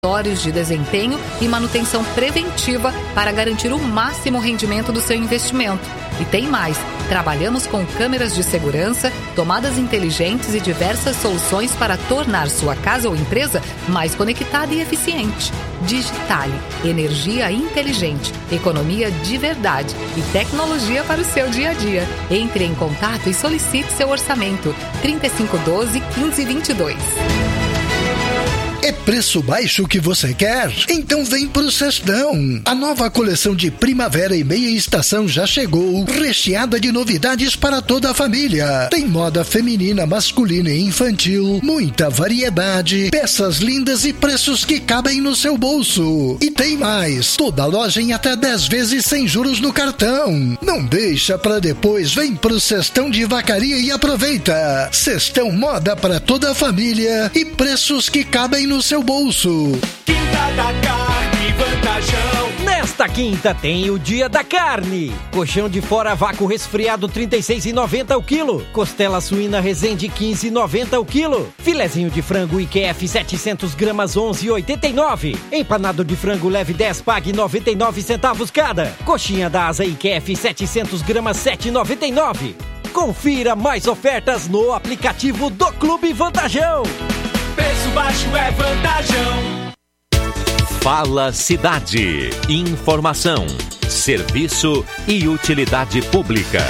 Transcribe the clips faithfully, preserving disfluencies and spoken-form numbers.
de desempenho e manutenção preventiva para garantir o máximo rendimento do seu investimento. E tem mais, trabalhamos com câmeras de segurança, tomadas inteligentes e diversas soluções para tornar sua casa ou empresa mais conectada e eficiente. Digitale, energia inteligente, economia de verdade e tecnologia para o seu dia a dia. Entre em contato e solicite seu orçamento. trinta e cinco doze, quinze vinte e dois. É preço baixo que você quer? Então vem pro Sestão. A nova coleção de primavera e meia estação já chegou, recheada de novidades para toda a família. Tem moda feminina, masculina e infantil, muita variedade, peças lindas e preços que cabem no seu bolso. E tem mais, toda loja em até dez vezes sem juros no cartão. Não deixa pra depois, vem pro Sestão de Vacaria e aproveita. Sestão moda para toda a família e preços que cabem no seu bolso. Quinta da Carne Vantajão. Nesta quinta tem o Dia da Carne. Colchão de fora vácuo resfriado trinta e seis reais e noventa centavos o quilo. Costela suína Resende quinze reais e noventa centavos o quilo. Filezinho de frango I Q F setecentos gramas onze reais e oitenta e nove centavos. Empanado de frango leve dez pague noventa e nove centavos cada. Coxinha da asa I Q F setecentos gramas sete reais e noventa e nove centavos. Confira mais ofertas no aplicativo do Clube Vantajão. Preço baixo é Vantajão. Fala Cidade. Informação, serviço e utilidade pública.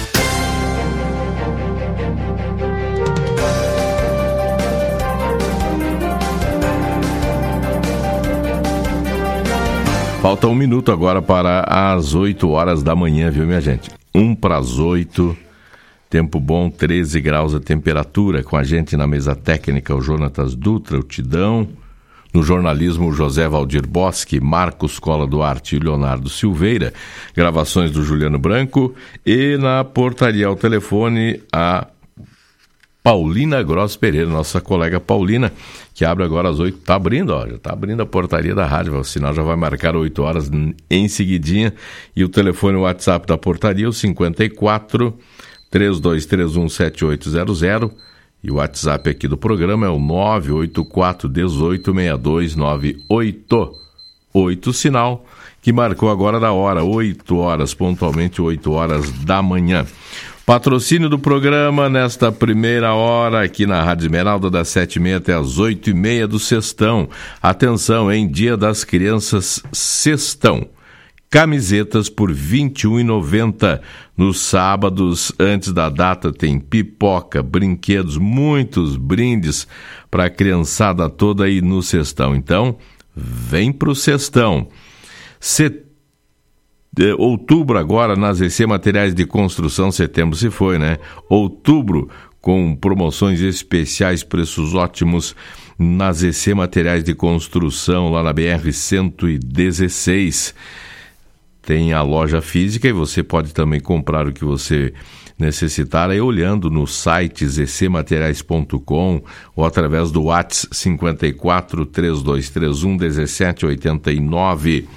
Falta um minuto agora para as oito horas da manhã, viu, minha gente? Um para as oito. Tempo bom, treze graus a temperatura. Com a gente na mesa técnica o Jonatas Dutra, o Tidão. No jornalismo, o José Valdir Bosque, Marcos Cola Duarte e Leonardo Silveira. Gravações do Juliano Branco. E na portaria ao telefone, a Paulina Gross Pereira, nossa colega Paulina, que abre agora às oito. Está abrindo, ó, já está abrindo a portaria da rádio. O sinal já vai marcar oito horas em seguidinha. E o telefone, o WhatsApp da portaria, o cinquenta e quatro, três dois três um, sete oito zero zero. E o WhatsApp aqui do programa é o nove oito quatro, um oito, seis dois nove oito. oito sinal, que marcou agora da hora, oito horas, pontualmente oito horas da manhã. Patrocínio do programa nesta primeira hora aqui na Rádio Esmeralda, das sete e meia até as oito e meia do Sextão. Atenção, em Dia das Crianças, Sextão. Camisetas por vinte e um reais e noventa centavos. Nos sábados, antes da data, tem pipoca, brinquedos, muitos brindes para a criançada toda aí no Sextão. Então, vem pro Sextão. Set... Outubro agora, nas E C Materiais de Construção, setembro se foi, né? Outubro, com promoções especiais, preços ótimos nas E C Materiais de Construção, lá na B R cento e dezesseis. Tem a loja física e você pode também comprar o que você necessitar aí olhando no site z c materiais ponto com ou através do WhatsApp cinquenta e quatro, três dois três um, dezessete oitenta e nove.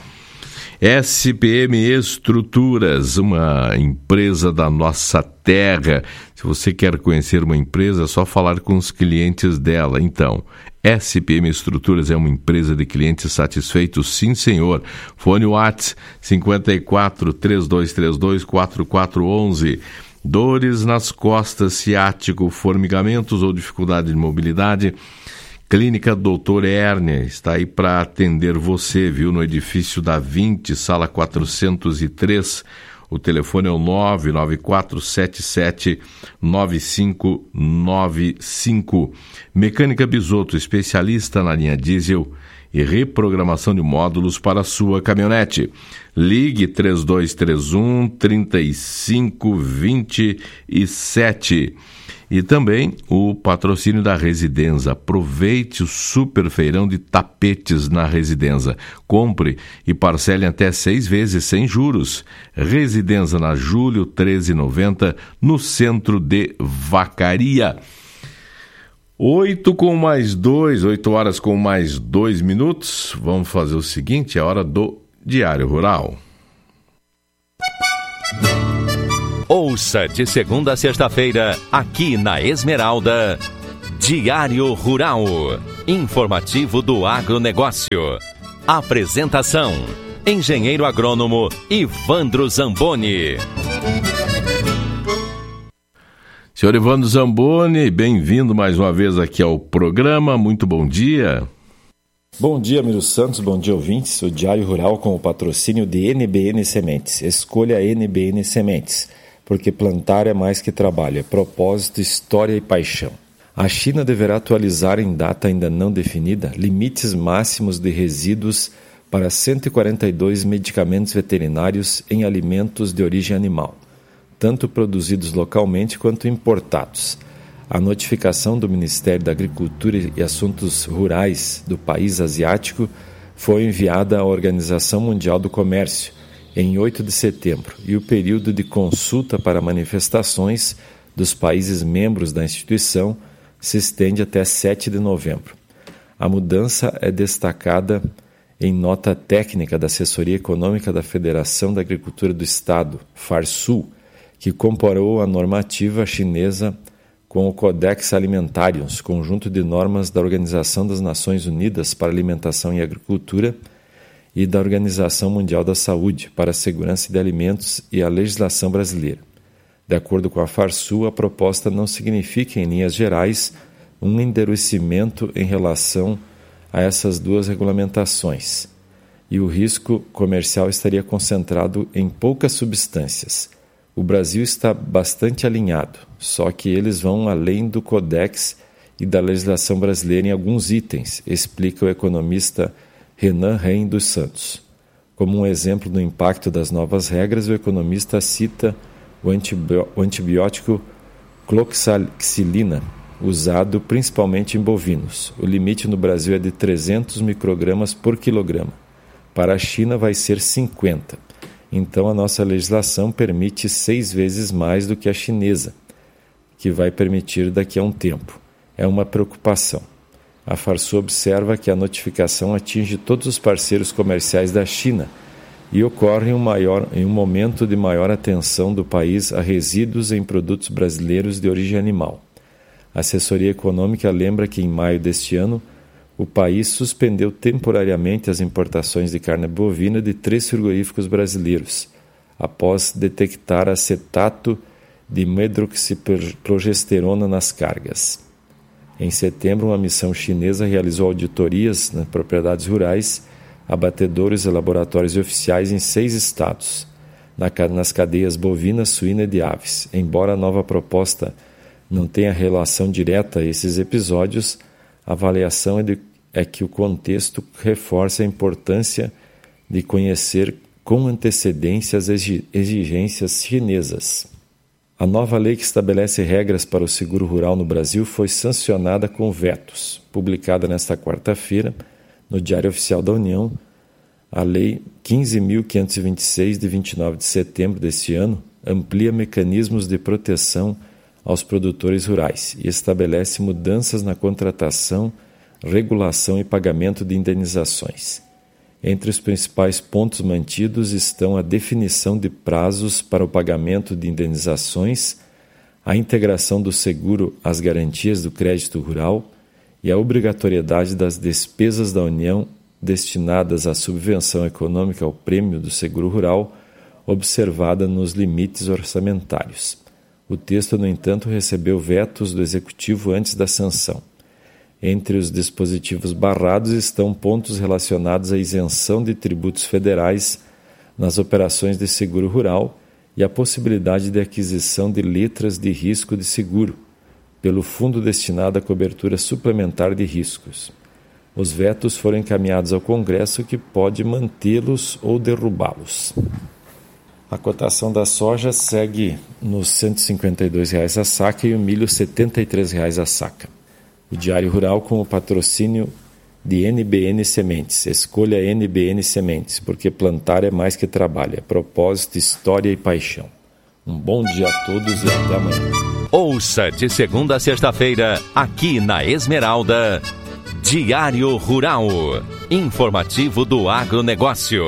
S P M Estruturas, uma empresa da nossa terra. Se você quer conhecer uma empresa, é só falar com os clientes dela. Então, S P M Estruturas é uma empresa de clientes satisfeitos, sim senhor. Fone WhatsApp cinquenta e quatro, três dois três dois, quatro quatro um um. Dores nas costas, ciático, formigamentos ou dificuldade de mobilidade. Clínica doutor Hérnia está aí para atender você, viu? No edifício da vinte, sala quatrocentos e três. O telefone é o nove nove quatro sete sete nove cinco nove cinco. Mecânica Bisotto, especialista na linha diesel e reprogramação de módulos para a sua caminhonete. Ligue três dois três um, três cinco dois sete. E também o patrocínio da Residenza. Aproveite o super feirão de tapetes na Residenza. Compre e parcele até seis vezes sem juros. Residenza na Júlio treze noventa, no centro de Vacaria. Oito com mais dois, oito horas com mais dois minutos. Vamos fazer o seguinte, é hora do Diário Rural. Ouça de segunda a sexta-feira, aqui na Esmeralda, Diário Rural. Informativo do agronegócio. Apresentação: engenheiro agrônomo Ivandro Zamboni. Senhor Ivandro Zamboni, bem-vindo mais uma vez aqui ao programa. Muito bom dia. Bom dia, Miro Santos, bom dia, ouvintes. O Diário Rural com o patrocínio de N B N Sementes. Escolha N B N Sementes, porque plantar é mais que trabalho, é propósito, história e paixão. A China deverá atualizar em data ainda não definida limites máximos de resíduos para cento e quarenta e dois medicamentos veterinários em alimentos de origem animal, tanto produzidos localmente quanto importados. A notificação do Ministério da Agricultura e Assuntos Rurais do país asiático foi enviada à Organização Mundial do Comércio em oito de setembro e o período de consulta para manifestações dos países membros da instituição se estende até sete de novembro. A mudança é destacada em nota técnica da Assessoria Econômica da Federação da Agricultura do Estado, Farsul, que comparou a normativa chinesa com o Codex Alimentarius, conjunto de normas da Organização das Nações Unidas para Alimentação e Agricultura e da Organização Mundial da Saúde para a Segurança de Alimentos e a legislação brasileira. De acordo com a Farsul, a proposta não significa, em linhas gerais, um endurecimento em relação a essas duas regulamentações, e o risco comercial estaria concentrado em poucas substâncias. O Brasil está bastante alinhado, só que eles vão além do Codex e da legislação brasileira em alguns itens, explica o economista Renan Reim dos Santos. Como um exemplo do impacto das novas regras, o economista cita o, antibi- o antibiótico cloxacillina, usado principalmente em bovinos. O limite no Brasil é de trezentos microgramas por quilograma. Para a China vai ser cinquenta. Então a nossa legislação permite seis vezes mais do que a chinesa, que vai permitir daqui a um tempo. É uma preocupação. A Farsul observa que a notificação atinge todos os parceiros comerciais da China e ocorre em um, maior, em um momento de maior atenção do país a resíduos em produtos brasileiros de origem animal. A assessoria econômica lembra que em maio deste ano, o país suspendeu temporariamente as importações de carne bovina de três frigoríficos brasileiros, após detectar acetato de medroxiprogesterona nas cargas. Em setembro, uma missão chinesa realizou auditorias nas propriedades rurais, abatedouros e laboratórios oficiais em seis estados, nas cadeias bovina, suína e de aves. Embora a nova proposta não tenha relação direta a esses episódios, a avaliação é, de, é que o contexto reforça a importância de conhecer com antecedência as exigências chinesas. A nova lei que estabelece regras para o seguro rural no Brasil foi sancionada com vetos. Publicada nesta quarta-feira, no Diário Oficial da União, a Lei quinze mil quinhentos e vinte e seis, de vinte e nove de setembro deste ano, amplia mecanismos de proteção aos produtores rurais e estabelece mudanças na contratação, regulação e pagamento de indenizações. Entre os principais pontos mantidos estão a definição de prazos para o pagamento de indenizações, a integração do seguro às garantias do crédito rural e a obrigatoriedade das despesas da União destinadas à subvenção econômica ao prêmio do seguro rural, observada nos limites orçamentários. O texto, no entanto, recebeu vetos do Executivo antes da sanção. Entre os dispositivos barrados estão pontos relacionados à isenção de tributos federais nas operações de seguro rural e a possibilidade de aquisição de letras de risco de seguro pelo fundo destinado à cobertura suplementar de riscos. Os vetos foram encaminhados ao Congresso, que pode mantê-los ou derrubá-los. A cotação da soja segue nos cento e cinquenta e dois reais a saca e o milho setenta e três reais a saca. O Diário Rural com o patrocínio de N B N Sementes. Escolha N B N Sementes, porque plantar é mais que trabalho, é propósito, história e paixão. Um bom dia a todos e até amanhã. Ouça de segunda a sexta-feira, aqui na Esmeralda, Diário Rural, informativo do agronegócio.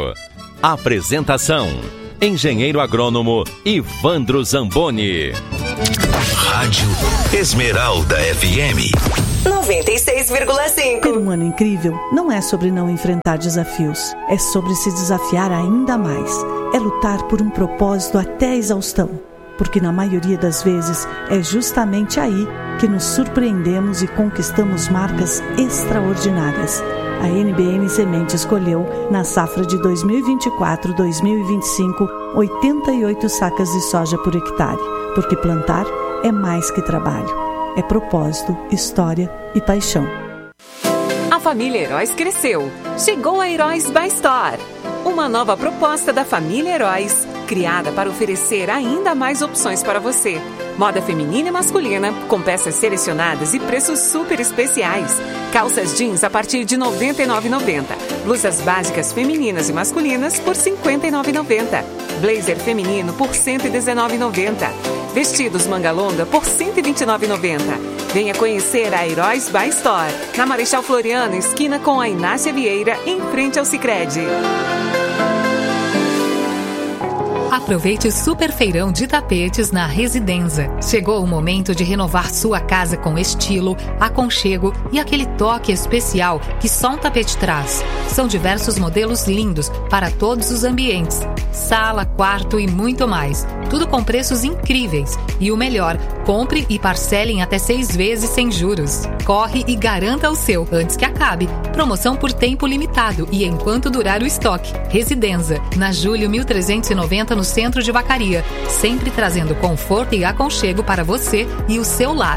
Apresentação: engenheiro agrônomo Ivandro Zamboni. Rádio Esmeralda F M noventa e seis vírgula cinco. Ter um ano incrível não é sobre não enfrentar desafios, é sobre se desafiar ainda mais. É lutar por um propósito até a exaustão, porque na maioria das vezes é justamente aí que nos surpreendemos e conquistamos marcas extraordinárias. A N B N Semente escolheu, na safra de dois mil e vinte e quatro a dois mil e vinte e cinco, oitenta e oito sacas de soja por hectare, porque plantar é mais que trabalho. É propósito, história e paixão. A família Heróis cresceu. Chegou a Heróis by Store. Uma nova proposta da família Heróis, criada para oferecer ainda mais opções para você. Moda feminina e masculina, com peças selecionadas e preços super especiais. Calças jeans a partir de noventa e nove reais e noventa centavos. Blusas básicas femininas e masculinas por cinquenta e nove reais e noventa centavos. Blazer feminino por cento e dezenove reais e noventa centavos. Vestidos manga longa por cento e vinte e nove reais e noventa centavos. Venha conhecer a Heróis by Store, na Marechal Floriano, esquina com a Inácia Vieira, em frente ao Sicredi. Aproveite o super feirão de tapetes na Residenza. Chegou o momento de renovar sua casa com estilo, aconchego e aquele toque especial que só um tapete traz. São diversos modelos lindos para todos os ambientes. Sala, quarto e muito mais. Tudo com preços incríveis. E o melhor, compre e parcele em até seis vezes sem juros. Corre e garanta o seu antes que acabe. Promoção por tempo limitado e enquanto durar o estoque. Residenza, na Júlio mil trezentos e noventa, no centro de Vacaria. Sempre trazendo conforto e aconchego para você e o seu lar.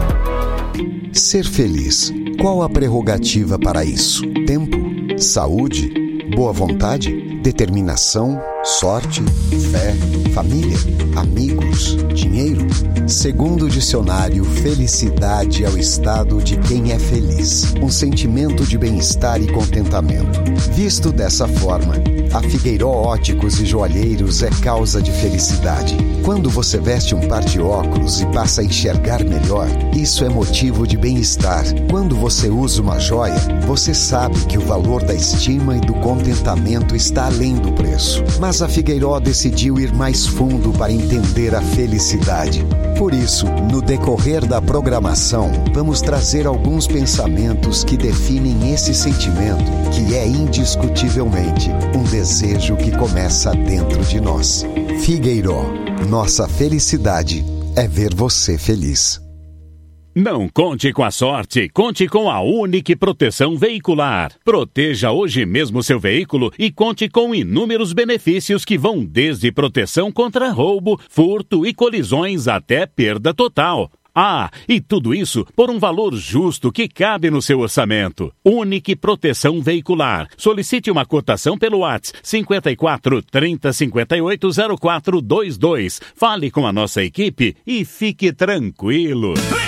Ser feliz. Qual a prerrogativa para isso? Tempo? Saúde? Boa vontade? Determinação? Sorte? Fé? Família? Amigos? Dinheiro? Segundo o dicionário, felicidade é o estado de quem é feliz. Um sentimento de bem-estar e contentamento. Visto dessa forma, a Figueiró Óticos e Joalheiros é causa de felicidade. Quando você veste um par de óculos e passa a enxergar melhor, isso é motivo de bem-estar. Quando você usa uma joia, você sabe que o valor da estima e do contentamento está além do preço. Mas a Figueiró decidiu ir mais fundo para entender a felicidade. Por isso, no decorrer da programação, vamos trazer alguns pensamentos que definem esse sentimento, que é indiscutivelmente um desejo que começa dentro de nós. Figueiró, nossa felicidade é ver você feliz. Não conte com a sorte, conte com a Unique Proteção Veicular. Proteja hoje mesmo seu veículo e conte com inúmeros benefícios que vão desde proteção contra roubo, furto e colisões até perda total. Ah, e tudo isso por um valor justo que cabe no seu orçamento. Unique Proteção Veicular. Solicite uma cotação pelo WhatsApp cinco quatro, trinta, cinquenta e oito, zero quatro dois dois. Fale com a nossa equipe e fique tranquilo.